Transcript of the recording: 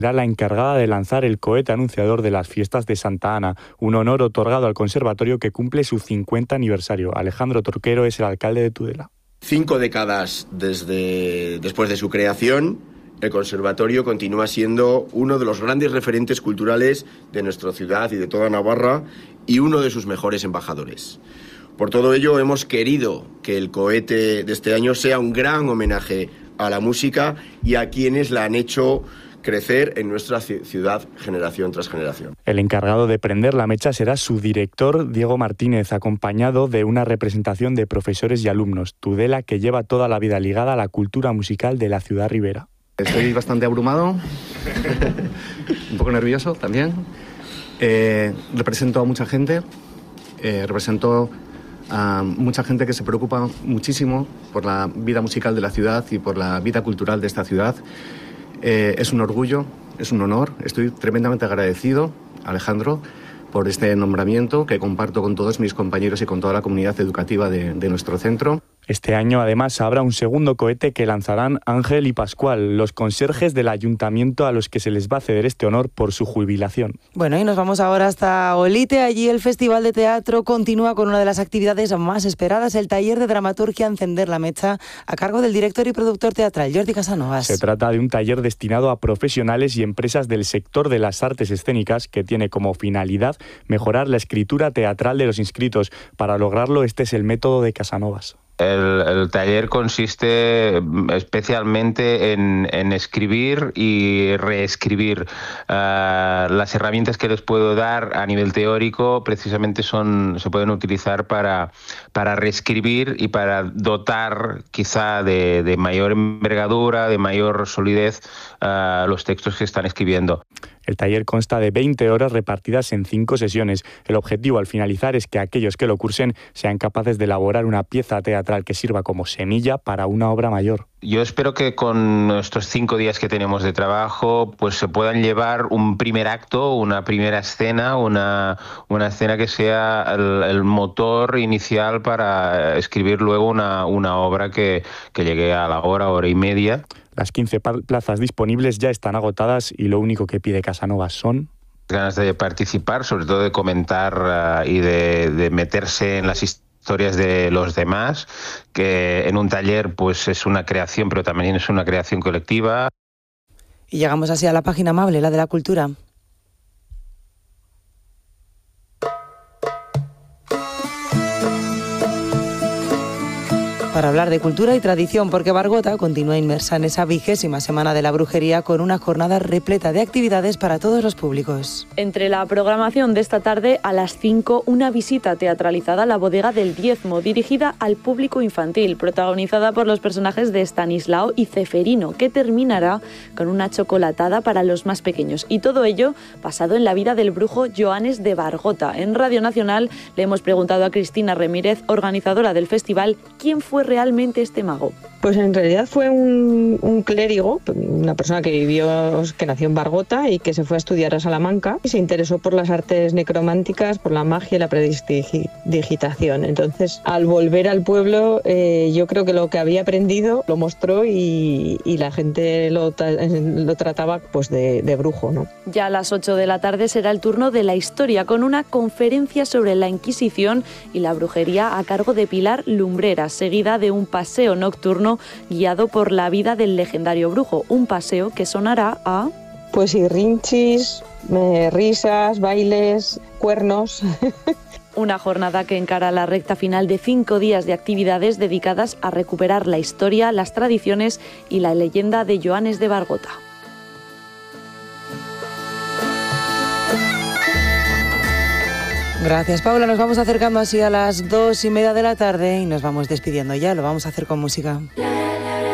Era la encargada de lanzar el cohete anunciador de las fiestas de Santa Ana, un honor otorgado al conservatorio que cumple su 50 aniversario. Alejandro Torquero es el alcalde de Tudela. 5 décadas después de su creación, el conservatorio continúa siendo uno de los grandes referentes culturales de nuestra ciudad y de toda Navarra y uno de sus mejores embajadores. Por todo ello, hemos querido que el cohete de este año sea un gran homenaje a la música y a quienes la han hecho crecer en nuestra ciudad generación tras generación. El encargado de prender la mecha será su director, Diego Martínez, acompañado de una representación de profesores y alumnos. Tudela, que lleva toda la vida ligada a la cultura musical de la ciudad ribera. Estoy bastante abrumado, un poco nervioso también. Represento a mucha gente, represento a mucha gente que se preocupa muchísimo por la vida musical de la ciudad y por la vida cultural de esta ciudad. Es un orgullo, es un honor. Estoy tremendamente agradecido, Alejandro, por este nombramiento que comparto con todos mis compañeros y con toda la comunidad educativa de nuestro centro. Este año, además, habrá un segundo cohete que lanzarán Ángel y Pascual, los conserjes del ayuntamiento a los que se les va a ceder este honor por su jubilación. Bueno, y nos vamos ahora hasta Olite. Allí el Festival de Teatro continúa con una de las actividades más esperadas, el taller de dramaturgia Encender la Mecha, a cargo del director y productor teatral Jordi Casanovas. Se trata de un taller destinado a profesionales y empresas del sector de las artes escénicas que tiene como finalidad mejorar la escritura teatral de los inscritos. Para lograrlo, este es el método de Casanovas. El taller consiste especialmente en escribir y reescribir. Las herramientas que les puedo dar a nivel teórico precisamente se pueden utilizar para reescribir y para dotar quizá de mayor envergadura, de mayor solidez los textos que están escribiendo. El taller consta de 20 horas repartidas en 5 sesiones. El objetivo al finalizar es que aquellos que lo cursen sean capaces de elaborar una pieza teatral que sirva como semilla para una obra mayor. Yo espero que con estos 5 días que tenemos de trabajo pues se puedan llevar un primer acto, una primera escena, una escena que sea el motor inicial para escribir luego una obra que llegue a la hora y media. Las 15 plazas disponibles ya están agotadas y lo único que pide Casanovas son ganas de participar, sobre todo de comentar y de meterse en las historias de los demás, que en un taller pues es una creación, pero también es una creación colectiva. Y llegamos así a la página amable, la de la cultura. Para hablar de cultura y tradición, porque Bargota continúa inmersa en esa 20ª semana de la brujería con una jornada repleta de actividades para todos los públicos. Entre la programación de esta tarde, a las 5, una visita teatralizada a la bodega del Diezmo, dirigida al público infantil, protagonizada por los personajes de Estanislao y Ceferino, que terminará con una chocolatada para los más pequeños. Y todo ello basado en la vida del brujo Joanes de Bargota. En Radio Nacional le hemos preguntado a Cristina Remírez, organizadora del festival, quién fue realmente este mago. Pues en realidad fue un clérigo, una persona que nació en Bargota y que se fue a estudiar a Salamanca y se interesó por las artes necrománticas, por la magia y la prestidigitación. Entonces, al volver al pueblo, yo creo que lo que había aprendido lo mostró y la gente lo trataba pues de brujo, ¿no? Ya a las 8 de la tarde será el turno de la historia, con una conferencia sobre la Inquisición y la brujería a cargo de Pilar Lumbreras, seguida de un paseo nocturno guiado por la vida del legendario brujo, un paseo que sonará a... Pues y rinchis, risas, bailes, cuernos... Una jornada que encara la recta final de 5 días de actividades dedicadas a recuperar la historia, las tradiciones y la leyenda de Joanes de Bargota. Gracias, Paula. Nos vamos acercando así a las 2:30 de la tarde y nos vamos despidiendo ya. Lo vamos a hacer con música.